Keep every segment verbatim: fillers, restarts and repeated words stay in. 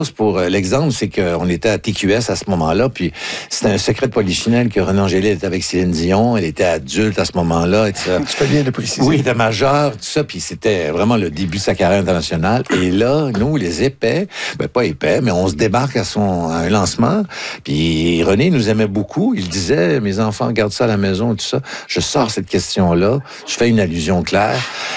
Pour euh, l'exemple, c'est qu'on était à T Q S à ce moment-là, puis c'était un secret de polichinelle que René Angélil était avec Céline Dion, elle était adulte à ce moment-là. Et ça. Tu fais bien de préciser. Oui, elle était majeure, tout ça, puis c'était vraiment le début de sa carrière internationale. Et là, nous, les épais, ben pas épais, mais on se débarque à son à un lancement, puis René nous aimait beaucoup, il disait, mes enfants, gardent ça à la maison, tout ça. Je sors cette question-là, je fais une allusion claire.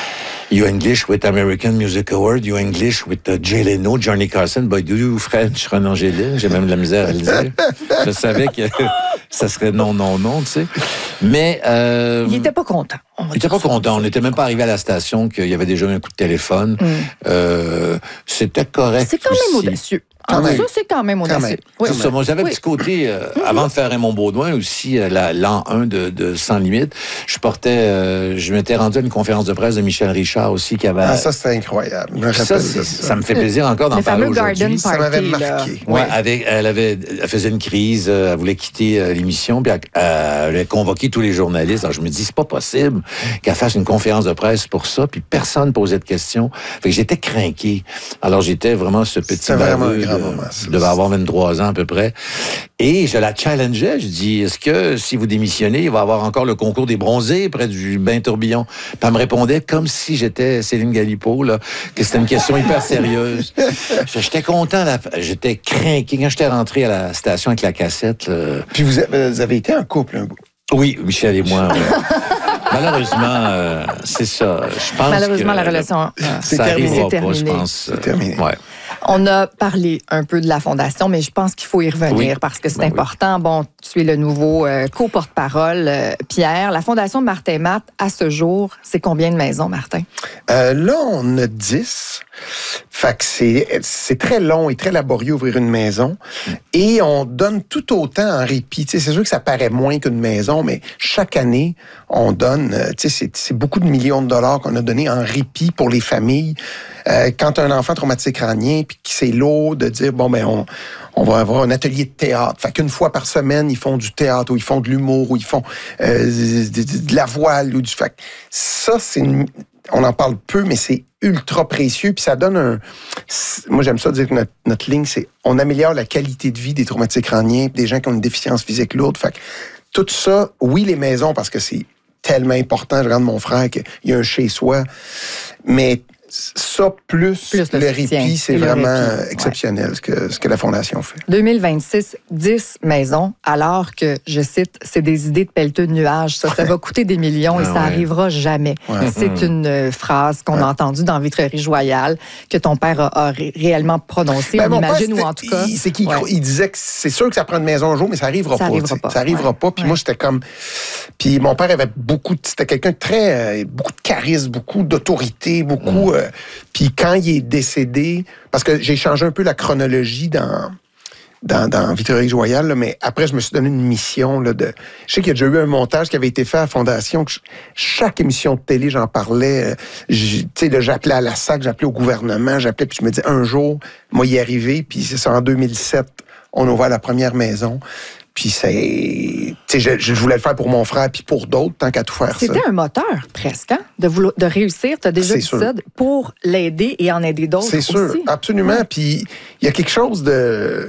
You English with American Music Award, you English with uh, Jay Leno, Johnny Carson, but do you French, René Angélil? J'ai même de la misère à le dire. Je savais que ça serait non, non, non, tu sais. Mais... Euh, il était pas content. Il était pas content. On n'était même pas arrivé à la station qu'il y avait déjà eu un coup de téléphone. Mm. Euh, c'était correct. C'est quand même aussi. audacieux. Ah, ça, c'est quand même audacieux. Quand même. Oui. C'est ça. Moi, j'avais oui. un petit côté, euh, mm-hmm. avant de faire Raymond Baudouin, aussi, euh, la, l'an un de, de Sans Limite, je portais, euh, je m'étais rendu à une conférence de presse de Michel Richard aussi, qui avait... Ah, ça, c'était incroyable. Je me ça, ça. ça me fait plaisir encore d'en le parler aujourd'hui. Garden ça m'avait marqué. Ouais, ouais. Avec, elle avait, elle faisait une crise, euh, elle voulait quitter euh, l'émission, puis elle, euh, elle a convoqué tous les journalistes. Alors, je me dis, c'est pas possible qu'elle fasse une conférence de presse pour ça, puis personne posait de questions. Fait que j'étais craqué. Alors, j'étais vraiment ce petit baveux de, de avoir vingt-trois ans à peu près. Et je la challengeais. Je dis, est-ce que si vous démissionnez, il va y avoir encore le concours des bronzés près du bain tourbillon? Puis elle me répondait comme si j'étais Céline Galipo, là, que c'était une question hyper sérieuse. J'étais content. Là, j'étais craqué. Quand j'étais rentré à la station avec la cassette... Là, puis vous avez été en couple un bout. Oui, Michel et moi. Ouais. Malheureusement, euh, c'est ça. Je pense Malheureusement, que, la relation... Euh, ça n'arrivera pas, je pense. C'est terminé. Ouais. On a parlé un peu de la Fondation, mais je pense qu'il faut y revenir oui. parce que c'est ben important. Oui. Bon, tu es le nouveau euh, co-porte-parole, euh, Pierre. La Fondation Martin Matt, à ce jour, c'est combien de maisons, Martin? Euh, là, on a dix. Fait que c'est, c'est très long et très laborieux ouvrir une maison. Mm. Et on donne tout autant en répit. T'sais, c'est sûr que ça paraît moins qu'une maison, mais chaque année, on donne... C'est, c'est beaucoup de millions de dollars qu'on a donné en répit pour les familles. Euh, quand un enfant traumatisé crânien, puis que c'est lourd de dire, bon, ben on, on va avoir un atelier de théâtre. Fait qu'une fois par semaine, ils font du théâtre, ou ils font de l'humour, ou ils font euh, de, de, de la voile, ou du... Fait que ça, c'est une... On en parle peu, mais c'est ultra précieux, puis ça donne un... Moi, j'aime ça dire que notre, notre ligne, c'est on améliore la qualité de vie des traumatisés crâniens, des gens qui ont une déficience physique lourde. Fait que tout ça, oui, les maisons, parce que c'est tellement important. Je regarde mon frère qu'il y a un chez-soi, mais... Ça, plus, plus le, le répit, c'est vraiment répit. exceptionnel ouais. ce, que, ce que la Fondation fait. deux mille vingt-six, dix maisons, alors que, je cite, c'est des idées de pelleteux de nuages. Ça, ça va coûter des millions ah, et ça n'arrivera ouais. jamais. Ouais. C'est une euh, phrase qu'on ouais. a entendue dans Vitrerie Joyale, que ton père a, a ré- réellement prononcée, ben, on imagine, ou en tout cas... Il, c'est qu'il ouais. il disait que c'est sûr que ça prend une maison un jour, mais ça n'arrivera pas. Arrivera pas. Ça n'arrivera ouais. pas. Puis ouais. moi, j'étais comme... Puis mon père avait beaucoup... De... C'était quelqu'un de très... Euh, beaucoup de charisme, beaucoup d'autorité, beaucoup... Mm. Euh, Puis quand il est décédé, parce que j'ai changé un peu la chronologie dans dans, dans Vitrerie Joyale, là, mais après, je me suis donné une mission. Là, de, je sais qu'il y a déjà eu un montage qui avait été fait à la Fondation. Que je, chaque émission de télé, j'en parlais. Tu sais, j'appelais à la S A C, j'appelais au gouvernement, j'appelais, puis je me disais, un jour, moi, y arriver. Puis c'est ça, en deux mille sept, on a ouvert la première maison. Puis c'est... Tu sais, je, je voulais le faire pour mon frère puis pour d'autres, tant qu'à tout faire. C'était ça. un moteur, presque, hein? de, vouloir, de réussir. Tu as déjà c'est dit sûr. ça, pour l'aider et en aider d'autres c'est aussi. C'est sûr, absolument. Ouais. Puis il y a quelque chose de...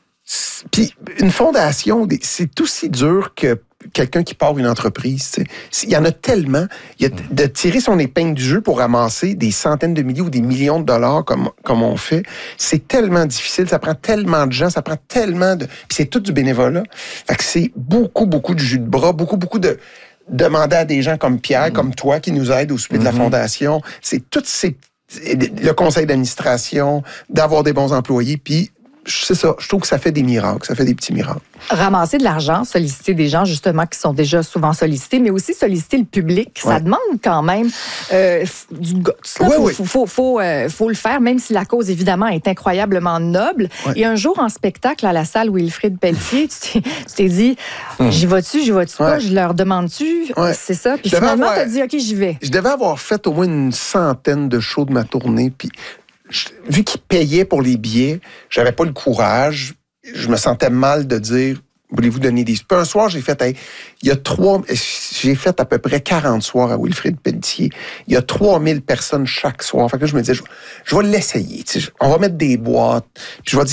Puis une fondation, c'est aussi dur que quelqu'un qui part une entreprise. Il y en a tellement. Il y a de tirer son épingle du jeu pour ramasser des centaines de milliers ou des millions de dollars comme, comme on fait, c'est tellement difficile, ça prend tellement de gens, ça prend tellement de... Puis c'est tout du bénévolat. Fait que c'est beaucoup, beaucoup de jus de bras, beaucoup, beaucoup de... Demander à des gens comme Pierre, mmh. comme toi, qui nous aident au souper mmh. de la Fondation. C'est toutes ces... Le conseil d'administration, d'avoir des bons employés, puis c'est ça, je trouve que ça fait des miracles, ça fait des petits miracles. Ramasser de l'argent, solliciter des gens, justement, qui sont déjà souvent sollicités, mais aussi solliciter le public, ouais. ça demande quand même euh, du guts. Il ouais, faut, ouais. faut, faut, faut, euh, faut le faire, même si la cause, évidemment, est incroyablement noble. Ouais. Et un jour, en spectacle, à la salle Wilfrid Pelletier, tu t'es, tu t'es dit, hum. j'y vas-tu, j'y vas-tu ouais. pas, je leur demande-tu, ouais. c'est ça. Puis finalement, tu as dit, OK, j'y vais. Je devais avoir fait au moins une centaine de shows de ma tournée, puis vu qu'ils payaient pour les billets, j'avais pas le courage. Je me sentais mal de dire, Voulez-vous donner des... Puis un soir, j'ai fait... Hey, il y a trois... J'ai fait à peu près quarante soirs à Wilfrid Pelletier. Il y a trois mille personnes chaque soir. Fait que là, je me disais, je, je vais l'essayer. On va mettre des boîtes. Puis je vais dire,